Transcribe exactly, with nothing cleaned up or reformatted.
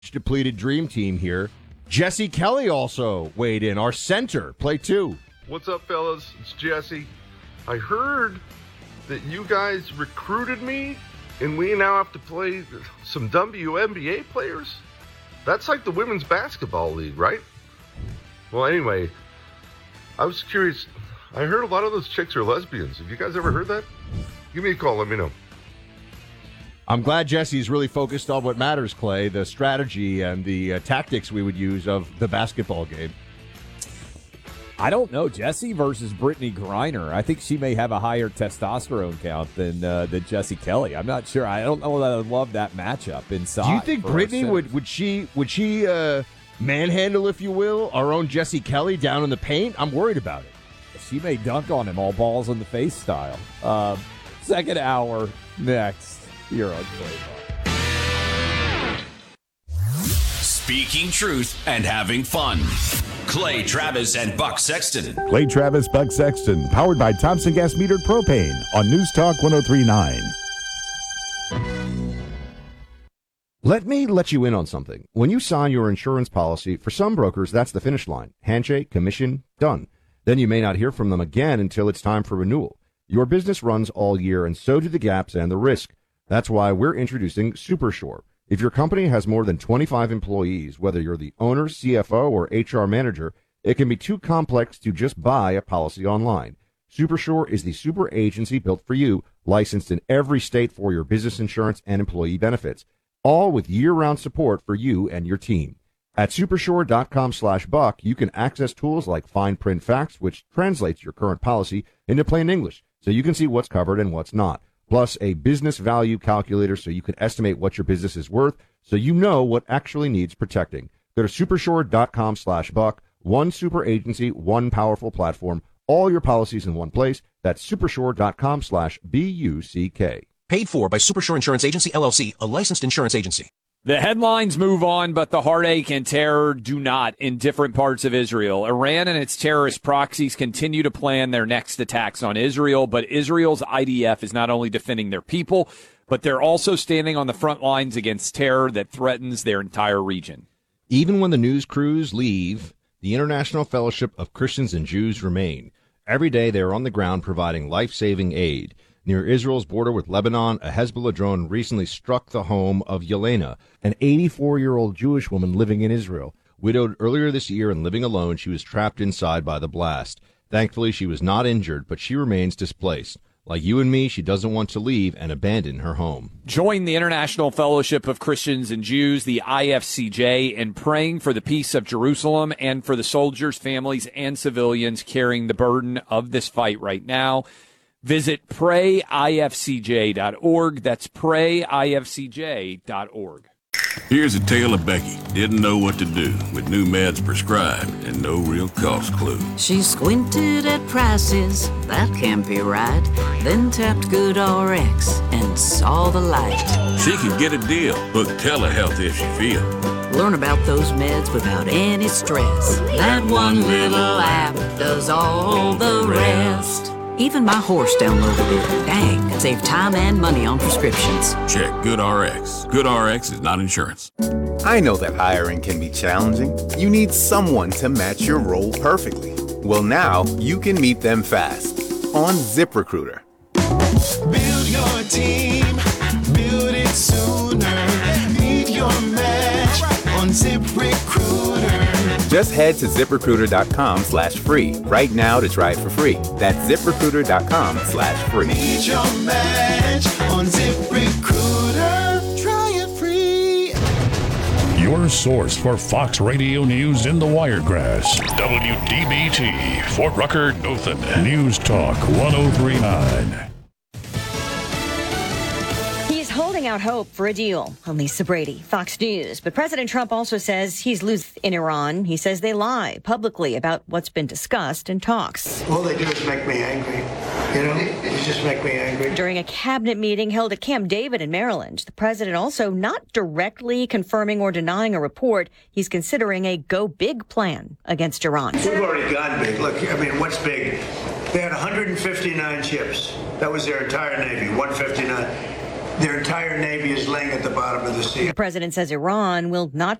depleted dream team here. Jesse Kelly also weighed in. Our center, play two. What's up, fellas? It's Jesse. I heard that you guys recruited me, and we now have to play some W N B A players? That's like the women's basketball league, right? Well, anyway, I was curious. I heard a lot of those chicks are lesbians. Have you guys ever heard that? Give me a call. Let me know. I'm glad Jesse's really focused on what matters, Clay, the strategy and the uh, tactics we would use of the basketball game. I don't know. Jesse versus Brittany Griner. I think she may have a higher testosterone count than uh, than Jesse Kelly. I'm not sure. I don't know that I love that matchup inside. Do you think Brittany would would she would she uh, manhandle, if you will, our own Jesse Kelly down in the paint? I'm worried about it. She may dunk on him all balls in the face style. Uh, second hour next. Here on Clay. Speaking truth and having fun. Clay Travis and Buck Sexton. Clay Travis, Buck Sexton, powered by Thompson Gas Metered Propane on News Talk one oh three point nine. Let me let you in on something. When you sign your insurance policy, for some brokers, that's the finish line. Handshake, commission, done. Then you may not hear from them again until it's time for renewal. Your business runs all year, and so do the gaps and the risk. That's why we're introducing SuperSure. If your company has more than twenty-five employees, whether you're the owner, C F O, or H R manager, it can be too complex to just buy a policy online. SuperSure is the super agency built for you, licensed in every state for your business insurance and employee benefits, all with year-round support for you and your team. At supersure.com slash buck, you can access tools like fine print facts, which translates your current policy into plain English, so you can see what's covered and what's not. Plus a business value calculator so you can estimate what your business is worth so you know what actually needs protecting. Go to supersure.com slash buck. One super agency, one powerful platform, all your policies in one place. That's supersure.com slash B U C K. Paid for by Supersure Insurance Agency, L L C, a licensed insurance agency. The headlines move on, but the heartache and terror do not in different parts of Israel. Iran and its terrorist proxies continue to plan their next attacks on Israel, but Israel's I D F is not only defending their people, but they're also standing on the front lines against terror that threatens their entire region. Even when the news crews leave, the International Fellowship of Christians and Jews remain. Every day they are on the ground providing life-saving aid. Near Israel's border with Lebanon, a Hezbollah drone recently struck the home of Yelena, an eighty-four-year-old Jewish woman living in Israel. Widowed earlier this year and living alone, she was trapped inside by the blast. Thankfully, she was not injured, but she remains displaced. Like you and me, she doesn't want to leave and abandon her home. Join the International Fellowship of Christians and Jews, the I F C J, in praying for the peace of Jerusalem and for the soldiers, families, and civilians carrying the burden of this fight right now. Visit pray I F C J dot org. That's pray I F C J dot org. Here's a tale of Becky. Didn't know what to do with new meds prescribed and no real cost clue. She squinted at prices, that can't be right. Then tapped GoodRx and saw the light. She could get a deal. Book telehealth if she feel. Learn about those meds without any stress. That one little app does all the rest. Even my horse downloaded it. Dang, save time and money on prescriptions. Check GoodRx. GoodRx is not insurance. I know that hiring can be challenging. You need someone to match your role perfectly. Well, now you can meet them fast on ZipRecruiter. Build your team, build it sooner. Meet your match on ZipRecruiter. Just head to ZipRecruiter.com slash free right now to try it for free. That's ZipRecruiter.com slash free. Meet your match on ZipRecruiter. Try it free. Your source for Fox Radio News in the Wiregrass. W D B T, Fort Rucker, Dothan. News Talk one oh three point nine. Holding out hope for a deal. I'm Lisa Brady, Fox News. But President Trump also says he's loose in Iran. He says they lie publicly about what's been discussed in talks. All they do is make me angry. You know, they just make me angry. During a cabinet meeting held at Camp David in Maryland, the president also not directly confirming or denying a report. He's considering a go big plan against Iran. We've already gone big. Look, I mean, what's big? They had one hundred fifty-nine ships. That was their entire Navy, one hundred fifty-nine. their entire navy is laying at the bottom of the sea. The president says Iran will not